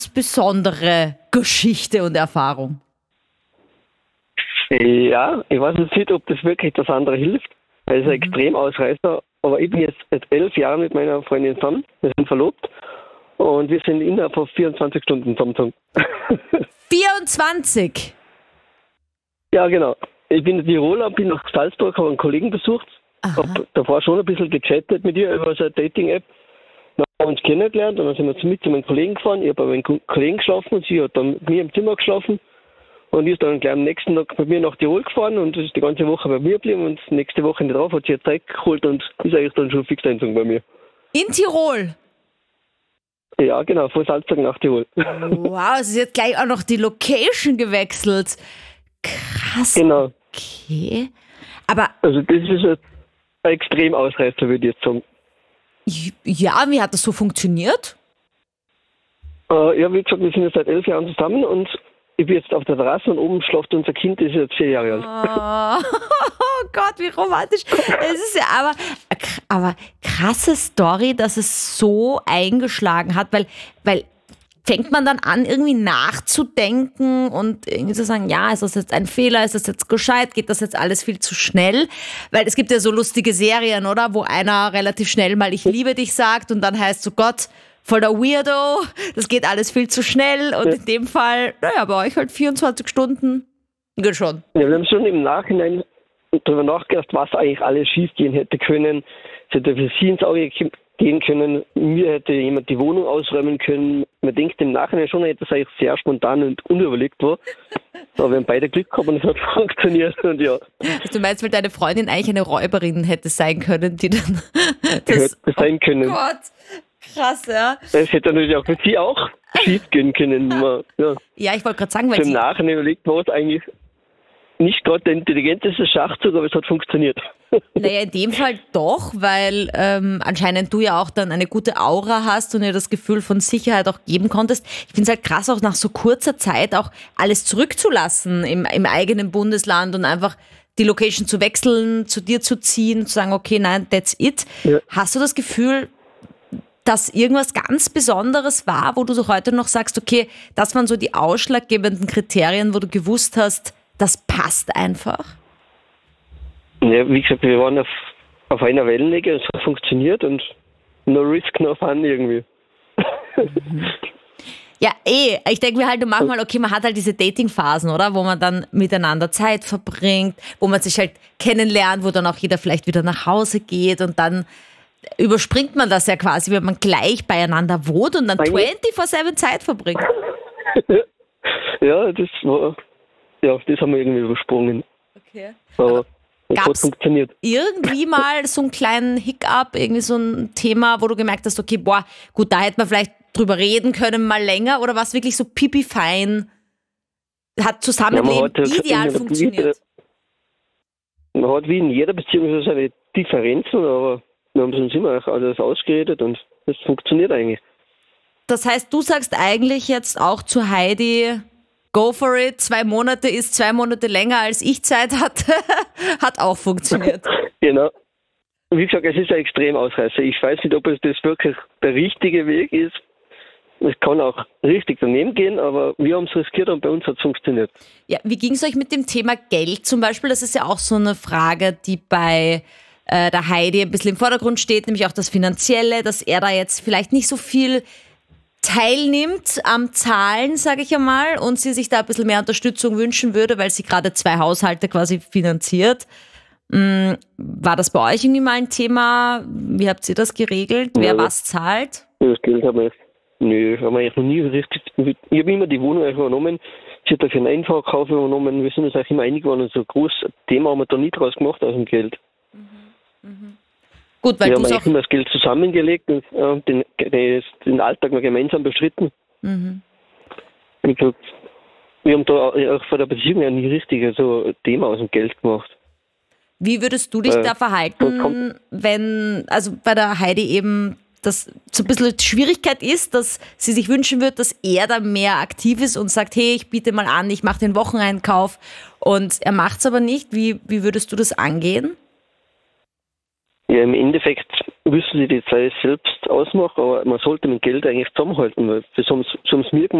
besondere Geschichte und Erfahrung? Ja, ich weiß jetzt nicht, ob das wirklich das andere hilft. Er ist ein Extremausreißer, aber ich bin jetzt seit 11 Jahren mit meiner Freundin zusammen. Wir sind verlobt und wir sind innerhalb von 24 Stunden zusammen. 24? Ja, genau. Ich bin in Tiroler, bin nach Salzburg, habe einen Kollegen besucht. Habe davor schon ein bisschen gechattet mit ihr über so eine Dating-App. Dann haben wir uns kennengelernt und dann sind wir mit zu meinem Kollegen gefahren. Ich habe bei meinem Kollegen geschlafen und sie hat dann mit mir im Zimmer geschlafen. Und die ist dann gleich am nächsten Tag bei mir nach Tirol gefahren und ist die ganze Woche bei mir geblieben. Und nächste Woche drauf hat sie eine Zeit geholt und ist eigentlich dann schon fix eingezogen bei mir. In Tirol? Ja, genau, von Salzburg nach Tirol. Wow, sie hat gleich auch noch die Location gewechselt. Krass. Genau. Okay. Aber also das ist ein Extremausreißer, würde ich jetzt sagen. Ja, wie hat das so funktioniert? Ja, wie gesagt, wir sind jetzt seit 11 Jahren zusammen und ich bin jetzt auf der Terrasse und oben schlaft unser Kind, das ist jetzt 4 Jahre alt. Oh Gott, wie romantisch. Es ist ja aber krasse Story, dass es so eingeschlagen hat, weil fängt man dann an, irgendwie nachzudenken und irgendwie zu sagen, ja, ist das jetzt ein Fehler, ist das jetzt gescheit, geht das jetzt alles viel zu schnell? Weil es gibt ja so lustige Serien, oder? Wo einer relativ schnell mal ich liebe dich sagt und dann heißt so, Gott, voll der Weirdo, das geht alles viel zu schnell und in dem Fall, naja, bei euch halt 24 Stunden, geht schon. Ja, wir haben schon im Nachhinein darüber nachgedacht, was eigentlich alles schief gehen hätte können. Es hätte für sie ins Auge gehen können, mir hätte jemand die Wohnung ausräumen können. Man denkt im Nachhinein schon, dass es eigentlich sehr spontan und unüberlegt war. Aber wir haben beide Glück gehabt und es hat funktioniert. Und ja. Du meinst, weil deine Freundin eigentlich eine Räuberin hätte sein können, die dann das hätte sein können. Oh Gott, krass, ja. Es hätte natürlich auch für sie auch schief gehen können. Ja, ich wollte gerade sagen, weil im Nachhinein überlegt, war es eigentlich nicht gerade der intelligenteste Schachzug, aber es hat funktioniert. Naja, in dem Fall doch, weil anscheinend du ja auch dann eine gute Aura hast und dir das Gefühl von Sicherheit auch geben konntest. Ich finde es halt krass, auch nach so kurzer Zeit auch alles zurückzulassen im eigenen Bundesland und einfach die Location zu wechseln, zu dir zu ziehen, zu sagen, okay, nein, that's it. Ja. Hast du das Gefühl, dass irgendwas ganz Besonderes war, wo du so heute noch sagst, okay, das waren so die ausschlaggebenden Kriterien, wo du gewusst hast, das passt einfach? Ja, wie gesagt, wir waren auf einer Wellenlänge, es hat funktioniert und no risk, no fun irgendwie. Ja, ich denke mir halt manchmal, okay, man hat halt diese Dating-Phasen, oder? Wo man dann miteinander Zeit verbringt, wo man sich halt kennenlernt, wo dann auch jeder vielleicht wieder nach Hause geht und dann überspringt man das ja quasi, wenn man gleich beieinander wohnt und dann 24/7 Zeit verbringt. Ja, das haben wir irgendwie übersprungen. Okay. Aber es hat Gab's funktioniert. irgendwie mal so einen kleinen Hiccup, irgendwie so ein Thema, wo du gemerkt hast, okay, boah, gut, da hätte man vielleicht drüber reden können, mal länger, oder war es wirklich so pipi-fein? Hat Zusammenleben ideal funktioniert? Man hat wie in jeder Beziehung so seine Differenzen, aber wir haben uns immer alles ausgeredet und es funktioniert eigentlich. Das heißt, du sagst eigentlich jetzt auch zu Heidi, go for it, 2 Monate ist 2 Monate länger, als ich Zeit hatte, hat auch funktioniert. Genau. Wie gesagt, es ist ein Extremausreißer. Ich weiß nicht, ob es das wirklich der richtige Weg ist. Es kann auch richtig daneben gehen, aber wir haben es riskiert und bei uns hat es funktioniert. Ja, wie ging es euch mit dem Thema Geld zum Beispiel? Das ist ja auch so eine Frage, die bei der Heidi ein bisschen im Vordergrund steht, nämlich auch das Finanzielle, dass er da jetzt vielleicht nicht so viel teilnimmt am Zahlen, sage ich einmal, und sie sich da ein bisschen mehr Unterstützung wünschen würde, weil sie gerade 2 Haushalte quasi finanziert. War das bei euch irgendwie mal ein Thema? Wie habt ihr das geregelt? Wer was zahlt? Das Geld haben wir eigentlich noch nie richtig. Ich habe immer die Wohnung übernommen. Sie hat dafür einen Einfachkauf übernommen. Wir sind uns auch immer einig geworden. So ein großes Thema haben wir da nie draus gemacht aus dem Geld. Gut, weil wir du haben auch eigentlich immer das Geld zusammengelegt und den Alltag mal gemeinsam bestritten. Wie gesagt, wir haben da auch vor der Beziehung ja nie richtig so ein Thema aus dem Geld gemacht. Wie würdest du dich da verhalten, wenn, also bei der Heidi eben das so ein bisschen Schwierigkeit ist, dass sie sich wünschen wird, dass er da mehr aktiv ist und sagt, hey, ich biete mal an, ich mache den Wocheneinkauf und er macht es aber nicht. Wie würdest du das angehen? Ja, im Endeffekt müssen sie die Zeit selbst ausmachen, aber man sollte mit Geld eigentlich zusammenhalten, weil das haben sie mir gemacht.